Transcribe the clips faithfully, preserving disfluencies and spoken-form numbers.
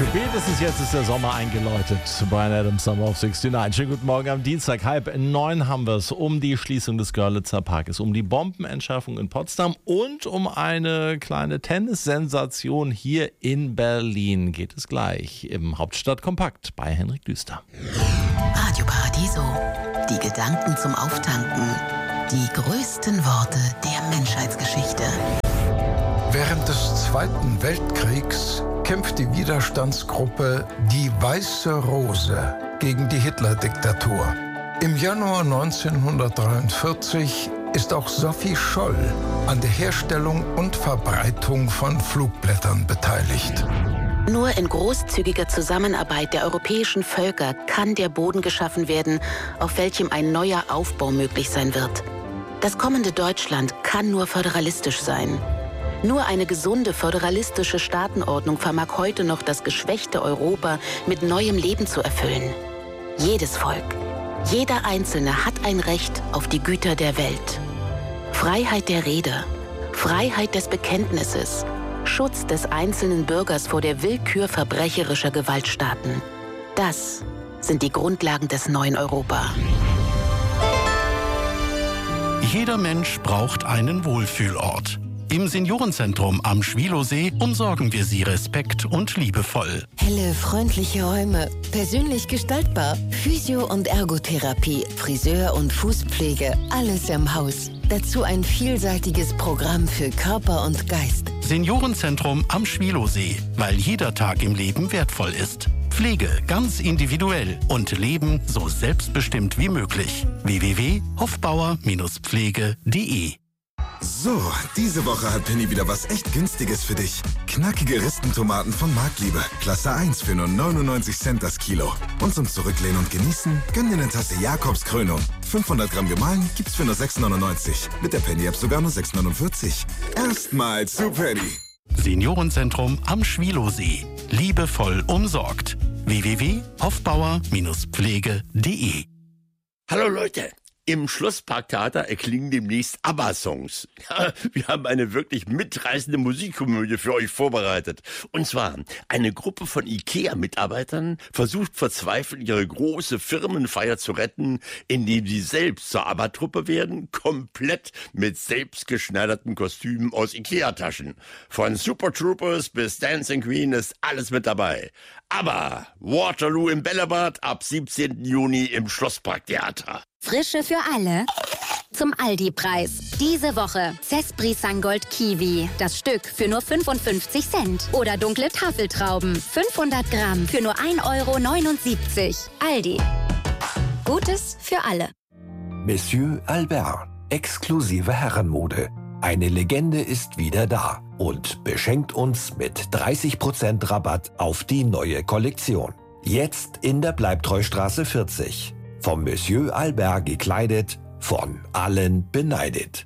Spätestens jetzt ist der Sommer eingeläutet. Bryan Adams, Summer of sixty-nine. Schönen guten Morgen am Dienstag. Halb neun haben wir es. Um die Schließung des Görlitzer Parkes, um die Bombenentschärfung in Potsdam und um eine kleine Tennissensation hier in Berlin geht es gleich im Hauptstadtkompakt bei Henrik Düster. Radio Paradiso. Die Gedanken zum Auftanken. Die größten Worte der Menschheitsgeschichte. Während des Zweiten Weltkriegs kämpft die Widerstandsgruppe Die Weiße Rose gegen die Hitler-Diktatur. Im Januar neunzehnhundertdreiundvierzig ist auch Sophie Scholl an der Herstellung und Verbreitung von Flugblättern beteiligt. Nur in großzügiger Zusammenarbeit der europäischen Völker kann der Boden geschaffen werden, auf welchem ein neuer Aufbau möglich sein wird. Das kommende Deutschland kann nur föderalistisch sein. Nur eine gesunde föderalistische Staatenordnung vermag heute noch das geschwächte Europa mit neuem Leben zu erfüllen. Jedes Volk, jeder Einzelne hat ein Recht auf die Güter der Welt. Freiheit der Rede, Freiheit des Bekenntnisses, Schutz des einzelnen Bürgers vor der Willkür verbrecherischer Gewaltstaaten. Das sind die Grundlagen des neuen Europa. Jeder Mensch braucht einen Wohlfühlort. Im Seniorenzentrum am Schwilowsee umsorgen wir Sie respekt- und liebevoll. Helle, freundliche Räume, persönlich gestaltbar, Physio- und Ergotherapie, Friseur- und Fußpflege, alles im Haus. Dazu ein vielseitiges Programm für Körper und Geist. Seniorenzentrum am Schwilowsee, weil jeder Tag im Leben wertvoll ist. Pflege ganz individuell und Leben so selbstbestimmt wie möglich. w w w punkt hofbauer Bindestrich pflege punkt de So, diese Woche hat Penny wieder was echt Günstiges für dich. Knackige Ristentomaten von Marktliebe. Klasse eins für nur neunundneunzig Cent das Kilo. Und zum Zurücklehnen und Genießen, gönn dir eine Tasse Jakobs Krönung. fünfhundert Gramm gemahlen gibt's für nur sechs neunundneunzig. Mit der Penny-App sogar nur sechs neunundvierzig. Erstmal zu Penny. Seniorenzentrum am Schwilowsee. Liebevoll umsorgt. w w w punkt hofbauer Bindestrich pflege punkt de Hallo Leute, im Schlossparktheater erklingen demnächst ABBA-Songs. Ja, wir haben eine wirklich mitreißende Musikkomödie für euch vorbereitet. Und zwar, eine Gruppe von IKEA-Mitarbeitern versucht verzweifelt, ihre große Firmenfeier zu retten, indem sie selbst zur ABBA-Truppe werden, komplett mit selbstgeschneiderten Kostümen aus IKEA-Taschen. Von Super Troopers bis Dancing Queen ist alles mit dabei. ABBA, Waterloo im Bällebad, ab siebzehnten Juni im Schlossparktheater. Frische für alle. Zum Aldi-Preis. Diese Woche Cespri Sangold Kiwi. Das Stück für nur fünfundfünfzig Cent. Oder dunkle Tafeltrauben. fünfhundert Gramm für nur ein Euro neunundsiebzig. Aldi. Gutes für alle. Monsieur Albert. Exklusive Herrenmode. Eine Legende ist wieder da und beschenkt uns mit dreißig Prozent Rabatt auf die neue Kollektion. Jetzt in der Bleibtreustraße vierzig. Vom Monsieur Albert gekleidet, von allen beneidet.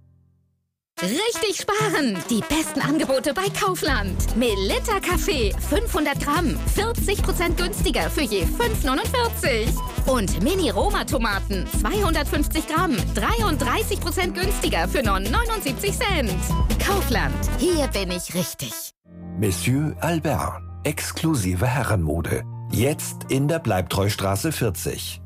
Richtig sparen! Die besten Angebote bei Kaufland. Melitta Kaffee, fünfhundert Gramm, vierzig Prozent günstiger für je fünf neunundvierzig. Und Mini-Roma-Tomaten, zweihundertfünfzig Gramm, dreiunddreißig Prozent günstiger für nur neunundsiebzig Cent. Kaufland, hier bin ich richtig. Monsieur Albert. Exklusive Herrenmode. Jetzt in der Bleibtreustraße vierzig.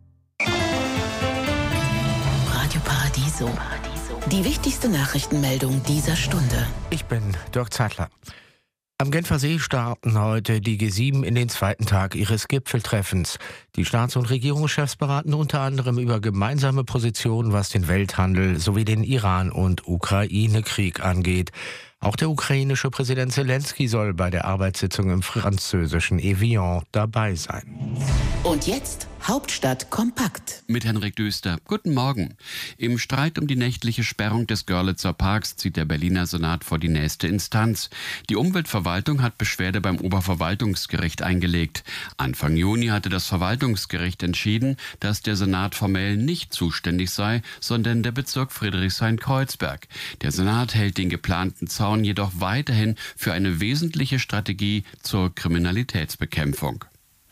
Radio Paradiso. Die wichtigste Nachrichtenmeldung dieser Stunde. Ich bin Dirk Zeitler. Am Genfer See starten heute die G sieben in den zweiten Tag ihres Gipfeltreffens. Die Staats- und Regierungschefs beraten unter anderem über gemeinsame Positionen, was den Welthandel sowie den Iran- und Ukraine-Krieg angeht. Auch der ukrainische Präsident Zelensky soll bei der Arbeitssitzung im französischen Evian dabei sein. Und jetzt Hauptstadt kompakt. Mit Henrik Düster. Guten Morgen. Im Streit um die nächtliche Sperrung des Görlitzer Parks zieht der Berliner Senat vor die nächste Instanz. Die Umweltverwaltung hat Beschwerde beim Oberverwaltungsgericht eingelegt. Anfang Juni hatte das Verwaltungsgericht entschieden, dass der Senat formell nicht zuständig sei, sondern der Bezirk Friedrichshain-Kreuzberg. Der Senat hält den geplanten Zaun jedoch weiterhin für eine wesentliche Strategie zur Kriminalitätsbekämpfung.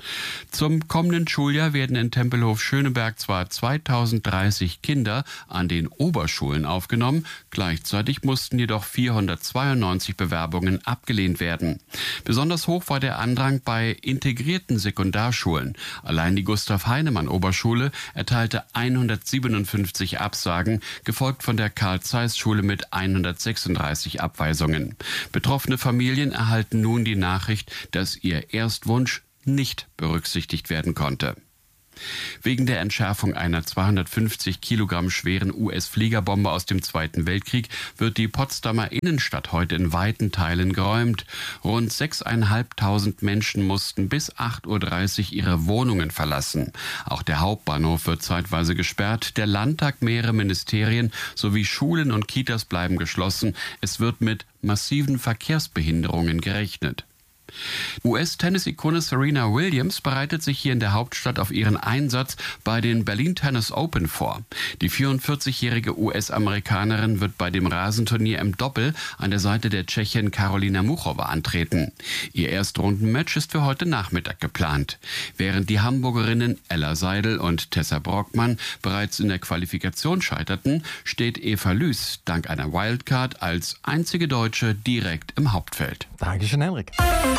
Zum kommenden Schuljahr werden in Tempelhof-Schöneberg zwar zweitausenddreißig Kinder an den Oberschulen aufgenommen, gleichzeitig mussten jedoch vierhundertzweiundneunzig Bewerbungen abgelehnt werden. Besonders hoch war der Andrang bei integrierten Sekundarschulen. Allein die Gustav-Heinemann-Oberschule erteilte hundertsiebenundfünfzig Absagen, gefolgt von der Karl-Zeiss-Schule mit hundertsechsunddreißig Abweisungen. Betroffene Familien erhalten nun die Nachricht, dass ihr Erstwunsch nicht berücksichtigt werden konnte. Wegen der Entschärfung einer zweihundertfünfzig Kilogramm schweren U S-Fliegerbombe aus dem Zweiten Weltkrieg wird die Potsdamer Innenstadt heute in weiten Teilen geräumt. Rund sechstausendfünfhundert Menschen mussten bis acht Uhr dreißig ihre Wohnungen verlassen. Auch der Hauptbahnhof wird zeitweise gesperrt. Der Landtag, mehrere Ministerien sowie Schulen und Kitas bleiben geschlossen. Es wird mit massiven Verkehrsbehinderungen gerechnet. U S-Tennis-Ikone Serena Williams bereitet sich hier in der Hauptstadt auf ihren Einsatz bei den Berlin Tennis Open vor. Die vierundvierzigjährige U S-Amerikanerin wird bei dem Rasenturnier im Doppel an der Seite der Tschechin Karolina Muchova antreten. Ihr Erstrundenmatch ist für heute Nachmittag geplant. Während die Hamburgerinnen Ella Seidel und Tessa Brockmann bereits in der Qualifikation scheiterten, steht Eva Lüß dank einer Wildcard als einzige Deutsche direkt im Hauptfeld. Dankeschön, Henrik.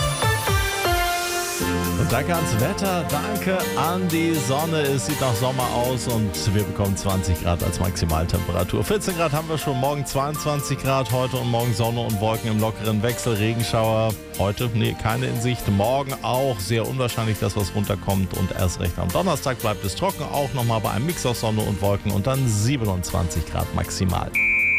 Und danke ans Wetter, danke an die Sonne. Es sieht nach Sommer aus und wir bekommen zwanzig Grad als Maximaltemperatur. vierzehn Grad haben wir schon, morgen zweiundzwanzig Grad, heute und morgen Sonne und Wolken im lockeren Wechsel, Regenschauer. Heute, nee, keine in Sicht. Morgen auch sehr unwahrscheinlich, dass was runterkommt und erst recht am Donnerstag bleibt es trocken, auch nochmal bei einem Mix aus Sonne und Wolken und dann siebenundzwanzig Grad maximal.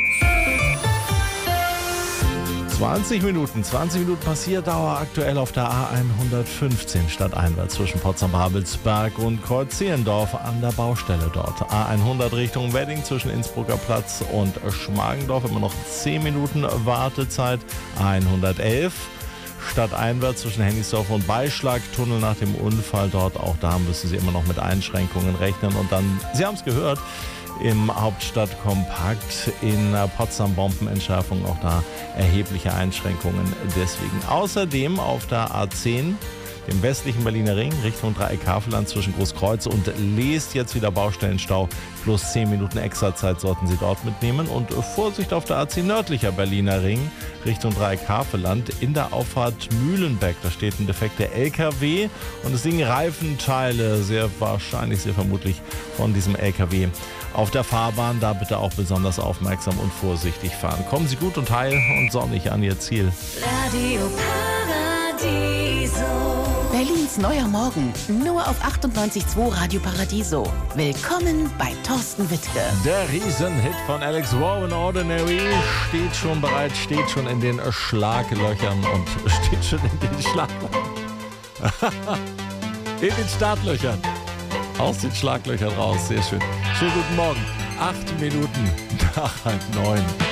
zwanzig Minuten, zwanzig Minuten Passierdauer aktuell auf der A hundertfünfzehn stadteinwärts zwischen Potsdam-Babelsberg und Kreuz-Zehlendorf an der Baustelle dort. A hundert Richtung Wedding zwischen Innsbrucker Platz und Schmargendorf, immer noch zehn Minuten Wartezeit. A hundertelf stadteinwärts zwischen Hennigsdorf und Beischlag, Tunnel nach dem Unfall dort, auch da müssen Sie immer noch mit Einschränkungen rechnen. Und dann, Sie haben es gehört, im Hauptstadtkompakt in Potsdam Bombenentschärfung, auch da erhebliche Einschränkungen deswegen. Außerdem auf der A zehn, dem westlichen Berliner Ring, Richtung Dreieck-Havelland zwischen Großkreuz und Leest, jetzt wieder Baustellenstau, plus zehn Minuten Extrazeit sollten Sie dort mitnehmen. Und Vorsicht auf der A zehn nördlicher Berliner Ring, Richtung Dreieck-Havelland, in der Auffahrt Mühlenbeck, da steht ein defekter L K W und es liegen Reifenteile, sehr wahrscheinlich, sehr vermutlich von diesem L K W auf der Fahrbahn. Da bitte auch besonders aufmerksam und vorsichtig fahren. Kommen Sie gut und heil und sonnig an Ihr Ziel. Radio Paradiso. Berlins neuer Morgen, nur auf achtundneunzig Komma zwei Radio Paradiso. Willkommen bei Thorsten Wittke. Der Riesenhit von Alex Warren, Ordinary, steht schon bereit, steht schon in den Schlaglöchern und steht schon in den Schlaglöchern. in den Startlöchern. Aus den Schlaglöchern raus, sehr schön. Schönen guten Morgen, acht Minuten nach halb neun.